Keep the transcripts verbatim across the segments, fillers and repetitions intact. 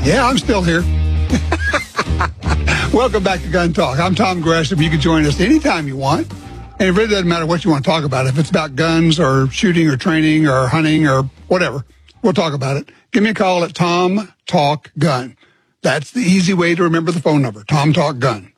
Yeah, I'm still here. Welcome back to Gun Talk. I'm Tom Gresham. You can join us anytime you want. And it really doesn't matter what you want to talk about. If it's about guns or shooting or training or hunting or whatever, we'll talk about it. Give me a call at Tom Talk Gun. That's the easy way to remember the phone number, Tom Talk Gun.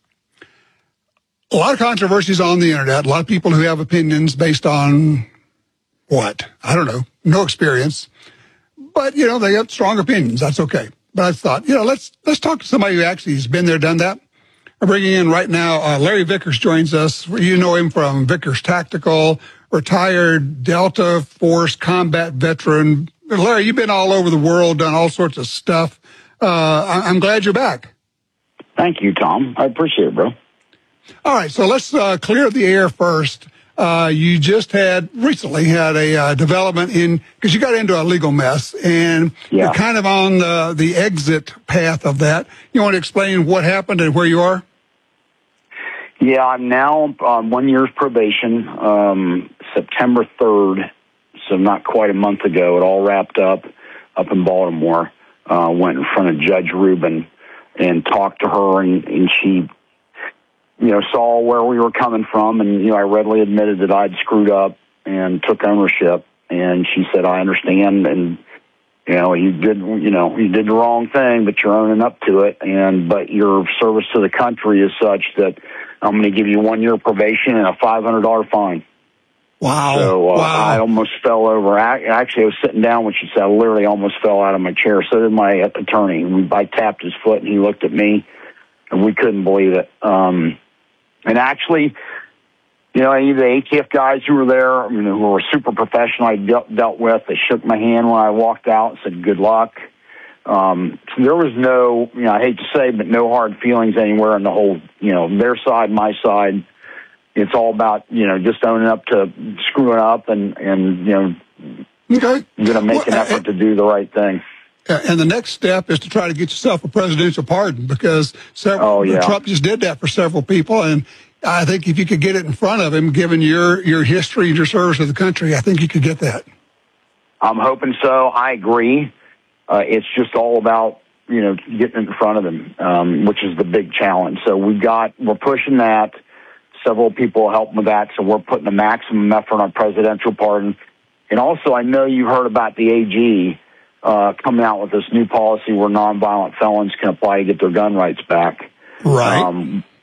A lot of controversies on the internet. A lot of people who have opinions based on what? I don't know. No experience. But, you know, they have strong opinions. That's okay. But I thought, you know, let's let's talk to somebody who actually has been there, done that. I'm bringing in right now, uh, Larry Vickers joins us. You know him from Vickers Tactical, retired Delta Force combat veteran. Larry, you've been all over the world, done all sorts of stuff. Uh, I- I'm glad you're back. Thank you, Tom. I appreciate it, bro. All right, so let's uh, clear the air first. Uh, you just had recently had a uh, development in, because you got into a legal mess, and Yeah. you're kind of on the, the exit path of that. You want to explain what happened and where you are? Yeah, I'm now on one year's probation, um, September third, so not quite a month ago. It all wrapped up up in Baltimore. Uh, went in front of Judge Rubin and talked to her, and, and she, you know, saw where we were coming from, and, you know, I readily admitted that I'd screwed up and took ownership, and she said, I understand, and, you know, you did, you know, you did the wrong thing, but you're owning up to it, and, but your service to the country is such that I'm going to give you one year probation and a five hundred dollars fine. Wow. So uh, wow. I almost fell over. I, actually, I was sitting down when she said, I literally almost fell out of my chair. So did my attorney. We, I tapped his foot, and he looked at me, and we couldn't believe it. Um, and actually, you know, any of the A T F guys who were there, you know, who were super professional, I dealt, dealt with, they shook my hand when I walked out and said, good luck. Um, so there was no, you know, I hate to say, but no hard feelings anywhere in the whole, you know, their side, my side. It's all about, you know, just owning up to screwing up and, and you know, Okay. going to make Well, an effort to do the right thing. And the next step is to try to get yourself a presidential pardon, because several, Oh, yeah. Trump just did that for several people. And I think if you could get it in front of him, given your, your history and your service to the country, I think you could get that. I'm hoping so. I agree. Uh, it's just all about, you know, getting in front of him, um, which is the big challenge. So we've got, we're pushing that. Several people help with that. So we're putting the maximum effort on presidential pardon. And also, I know you heard about the A G uh, coming out with this new policy where nonviolent felons can apply to get their gun rights back. Right. Um,